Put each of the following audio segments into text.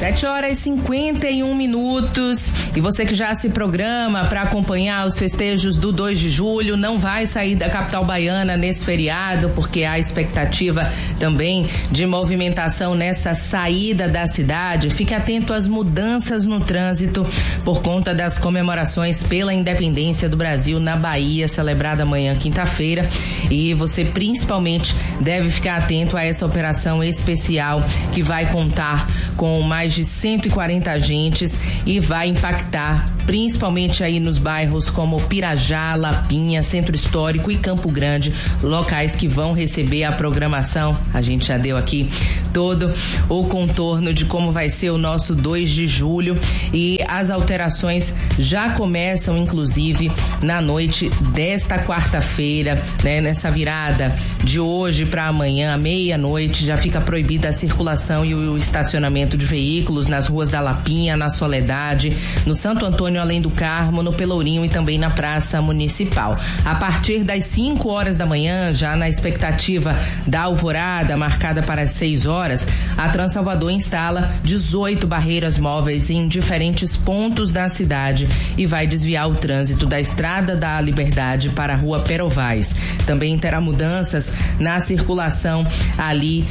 7h51. E você que já se programa para acompanhar os festejos do 2 de julho, não vai sair da capital baiana nesse feriado, porque há expectativa também de movimentação nessa saída da cidade. Fique atento às mudanças no trânsito por conta das comemorações pela independência do Brasil na Bahia, celebrada amanhã, quinta-feira. E você principalmente deve ficar atento a essa operação especial que vai contar com mais de 140 agentes e vai impactar principalmente aí nos bairros como Pirajá, Lapinha, Centro Histórico e Campo Grande, locais que vão receber a programação. A gente já deu aqui todo o contorno de como vai ser o nosso 2 de julho e as alterações já começam, inclusive, na noite desta quarta-feira, né? Nessa virada de hoje para amanhã, à meia-noite, já fica proibida a circulação e o estacionamento de veículos nas ruas da Lapinha, na Soledade, no Santo Antônio Além do Carmo, no Pelourinho e também na Praça Municipal. A partir das 5 horas da manhã, já na expectativa da alvorada, marcada para as 6 horas, a Transalvador instala 18 barreiras móveis em diferentes pontos da cidade e vai desviar o trânsito da Estrada da Liberdade para a Rua Perovais. Também terá mudanças na circulação ali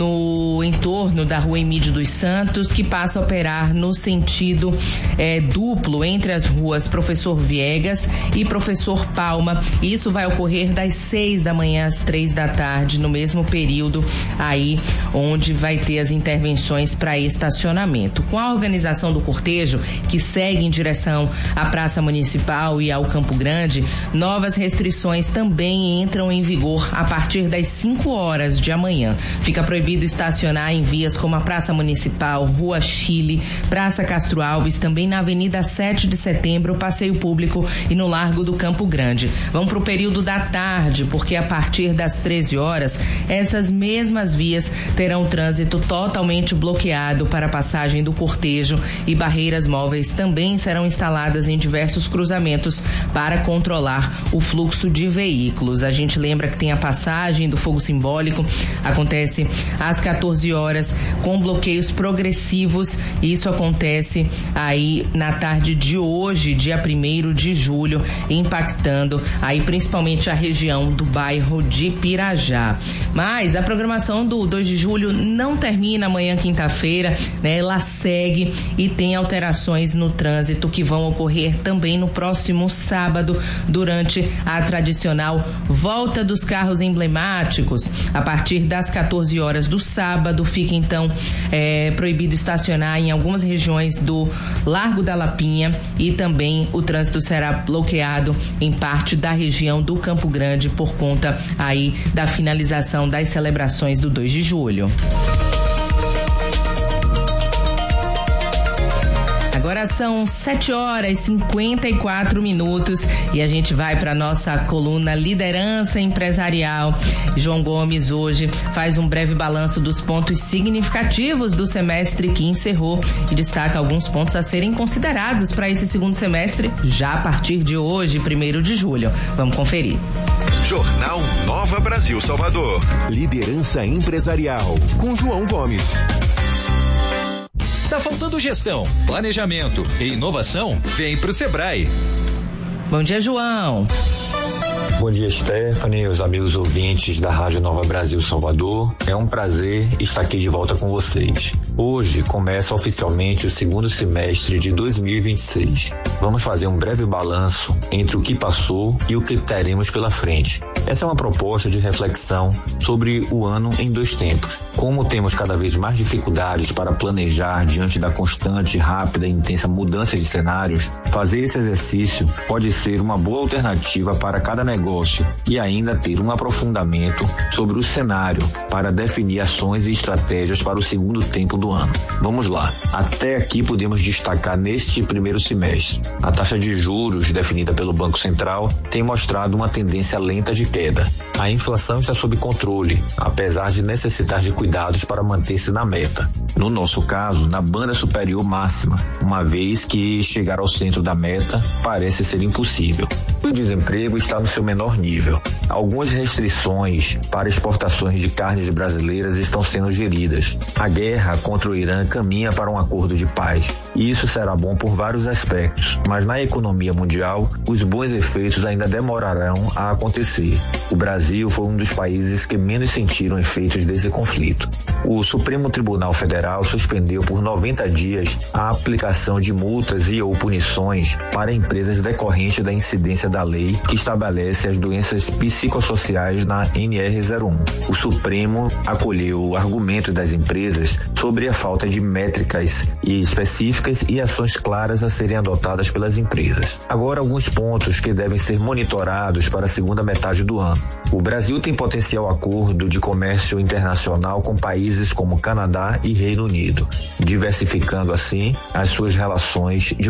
no entorno da Rua Emídio dos Santos, que passa a operar no sentido duplo entre as ruas Professor Viegas e Professor Palma. Isso vai ocorrer das 6 da manhã às 3 da tarde, no mesmo período aí onde vai ter as intervenções para estacionamento. Com a organização do cortejo, que segue em direção à Praça Municipal e ao Campo Grande, novas restrições também entram em vigor a partir das 5 horas de amanhã. Fica proibido estacionar em vias como a Praça Municipal, Rua Chile, Praça Castro Alves, também na Avenida 7 de Setembro, Passeio Público e no Largo do Campo Grande. Vão para o período da tarde, porque a partir das 13 horas, essas mesmas vias terão trânsito totalmente bloqueado para a passagem do cortejo e barreiras móveis também serão instaladas em diversos cruzamentos para controlar o fluxo de veículos. A gente lembra que tem a passagem do fogo simbólico, acontece às 14 horas com bloqueios progressivos. Isso acontece aí na tarde de hoje, dia 1º de julho, impactando aí principalmente a região do bairro de Pirajá. Mas a programação do 2 de julho não termina amanhã, quinta-feira, né? Ela segue e tem alterações no trânsito que vão ocorrer também no próximo sábado, durante a tradicional volta dos carros emblemáticos. A partir das 14 horas do sábado, fica então proibido estacionar em algumas regiões do Largo da Lapinha e também o trânsito será bloqueado em parte da região do Campo Grande por conta aí da finalização das celebrações do 2 de julho. Agora são 7h54 e a gente vai para nossa coluna Liderança Empresarial. João Gomes hoje faz um breve balanço dos pontos significativos do semestre que encerrou e destaca alguns pontos a serem considerados para esse segundo semestre, já a partir de hoje, 1º de julho. Vamos conferir. Jornal Nova Brasil Salvador. Liderança Empresarial, com João Gomes. Tá faltando gestão, planejamento e inovação? Vem pro Sebrae. Bom dia, João. Bom dia, Stephanie, os amigos ouvintes da Rádio Nova Brasil Salvador. É um prazer estar aqui de volta com vocês. Hoje começa oficialmente o segundo semestre de 2026. Vamos fazer um breve balanço entre o que passou e o que teremos pela frente. Essa é uma proposta de reflexão sobre o ano em 2 tempos. Como temos cada vez mais dificuldades para planejar diante da constante, rápida e intensa mudança de cenários, fazer esse exercício pode ser uma boa alternativa para cada negócio e ainda ter um aprofundamento sobre o cenário para definir ações e estratégias para o segundo tempo do ano. Vamos lá. Até aqui podemos destacar neste primeiro semestre. A taxa de juros definida pelo Banco Central tem mostrado uma tendência lenta de queda. A inflação está sob controle, apesar de necessitar de cuidados para manter-se na meta. No nosso caso, na banda superior máxima, uma vez que chegar ao centro da meta parece ser impossível. O desemprego está no seu menor nível. Algumas restrições para exportações de carnes brasileiras estão sendo geridas. A guerra contra o Irã caminha para um acordo de paz. E isso será bom por vários aspectos, mas na economia mundial, os bons efeitos ainda demorarão a acontecer. O Brasil foi um dos países que menos sentiram efeitos desse conflito. O Supremo Tribunal Federal suspendeu por 90 dias a aplicação de multas e ou punições para empresas decorrente da incidência da lei que estabelece as doenças psicossociais na NR01. O Supremo acolheu o argumento das empresas sobre a falta de métricas específicas e ações claras a serem adotadas pelas empresas. Agora, alguns pontos que devem ser monitorados para a segunda metade do ano. O Brasil tem potencial acordo de comércio internacional com países como Canadá e Reino Unido, diversificando assim as suas relações de